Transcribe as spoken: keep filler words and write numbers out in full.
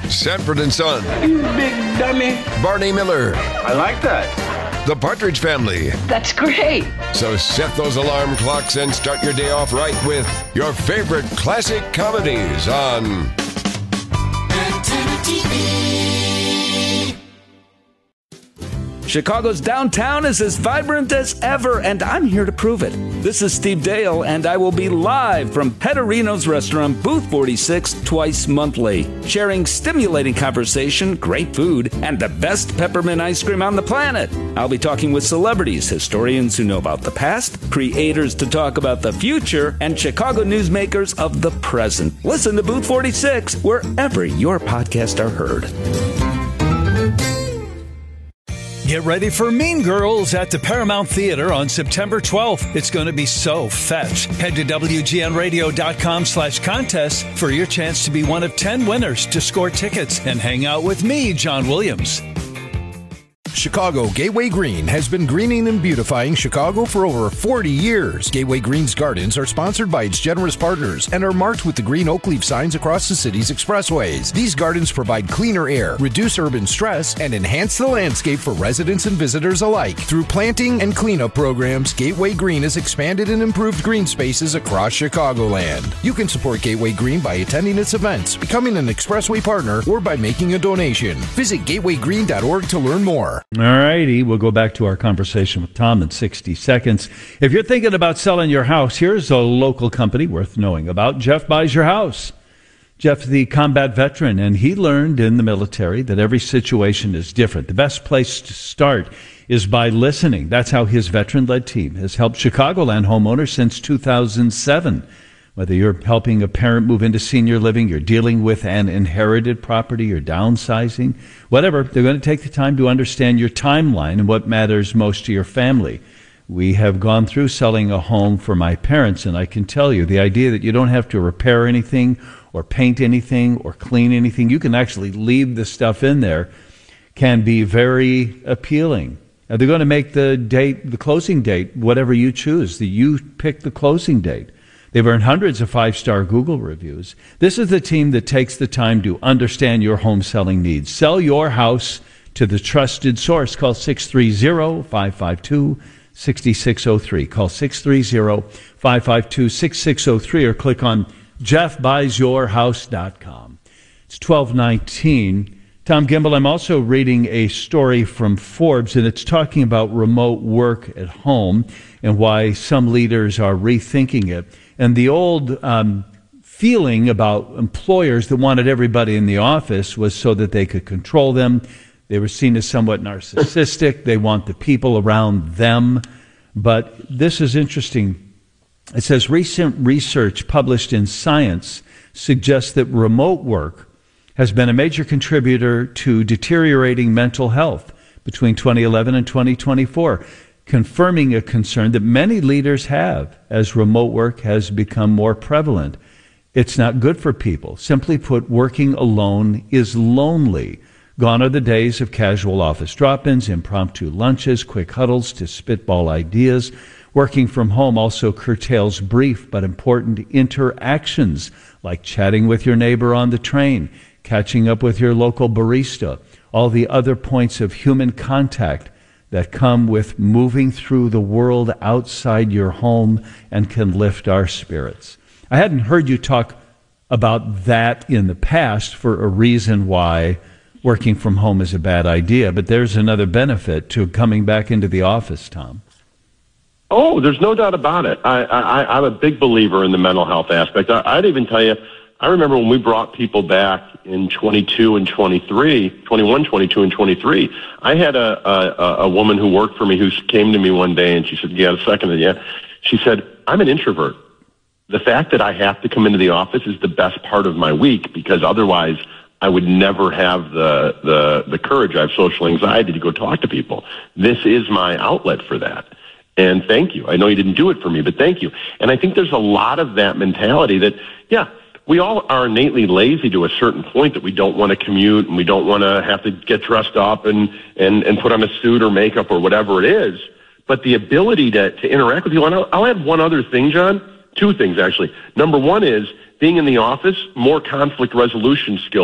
Sanford and Son, You big dummy. Barney Miller, I like that. The Partridge Family. That's great. So set those alarm clocks and start your day off right with your favorite classic comedies on Antenna T V. Chicago's downtown is as vibrant as ever, and I'm here to prove it. This is Steve Dale, and I will be live from Petterino's restaurant, Booth forty-six, twice monthly, sharing stimulating conversation, great food, and the best peppermint ice cream on the planet. I'll be talking with celebrities, historians who know about the past, creators to talk about the future, and Chicago newsmakers of the present. Listen to Booth forty-six wherever your podcasts are heard. Get ready for Mean Girls at the Paramount Theater on September twelfth. It's going to be so fetch. Head to W G N radio dot com slash contest for your chance to be one of ten winners to score tickets and hang out with me, John Williams. Chicago Gateway Green has been greening and beautifying Chicago for over forty years. Gateway Green's gardens are sponsored by its generous partners and are marked with the green oak leaf signs across the city's expressways. These gardens provide cleaner air, reduce urban stress, and enhance the landscape for residents and visitors alike. Through planting and cleanup programs, Gateway Green has expanded and improved green spaces across Chicagoland. You can support Gateway Green by attending its events, becoming an expressway partner, or by making a donation. Visit gateway green dot org to learn more. All righty, we'll go back to our conversation with Tom in sixty seconds. If you're thinking about selling your house, here's a local company worth knowing about. Jeff Buys Your House. Jeff's the combat veteran, and he learned in the military that every situation is different. The best place to start is by listening. That's how his veteran-led team has helped Chicagoland homeowners since two thousand seven. Whether you're helping a parent move into senior living, you're dealing with an inherited property, you're downsizing, whatever, they're going to take the time to understand your timeline and what matters most to your family. We have gone through selling a home for my parents, and I can tell you the idea that you don't have to repair anything or paint anything or clean anything, you can actually leave the stuff in there, can be very appealing. Now, they're going to make the date, the closing date, whatever you choose. The, you pick the closing date. They've earned hundreds of five-star Google reviews. This is the team that takes the time to understand your home selling needs. Sell your house to the trusted source. Call six three zero, five five two, six six zero three. Call six three zero, five five two, six six zero three or click on jeff buys your house dot com. It's twelve nineteen. Tom Gimbel, I'm also reading a story from Forbes, and it's talking about remote work at home and why some leaders are rethinking it. And the old um, feeling about employers that wanted everybody in the office was so that they could control them. They were seen as somewhat narcissistic. They want the people around them. But this is interesting. It says recent research published in Science suggests that remote work has been a major contributor to deteriorating mental health between twenty eleven and twenty twenty-four. Confirming a concern that many leaders have as remote work has become more prevalent. It's not good for people. Simply put, working alone is lonely. Gone are the days of casual office drop-ins, impromptu lunches, quick huddles to spitball ideas. Working from home also curtails brief but important interactions like chatting with your neighbor on the train, catching up with your local barista, all the other points of human contact that come with moving through the world outside your home and can lift our spirits. I hadn't heard you talk about that in the past for a reason why working from home is a bad idea, but there's another benefit to coming back into the office, Tom. Oh, there's no doubt about it. I, I, I'm a big believer in the mental health aspect. I, I'd even tell you, I remember when we brought people back in twenty-two and twenty-three, twenty-one, twenty-two, and twenty-three, I had a, a, a woman who worked for me who came to me one day and she said, yeah, a second, yeah. She said, I'm an introvert. The fact that I have to come into the office is the best part of my week because otherwise I would never have the, the, the courage. I have social anxiety to go talk to people. This is my outlet for that. And thank you. I know you didn't do it for me, but thank you. And I think there's a lot of that mentality that, yeah, we all are innately lazy to a certain point that we don't want to commute and we don't want to have to get dressed up and, and, and put on a suit or makeup or whatever it is. But the ability to, to interact with people, and I'll, I'll add one other thing, John, two things actually. Number one is being in the office, more conflict resolution skills.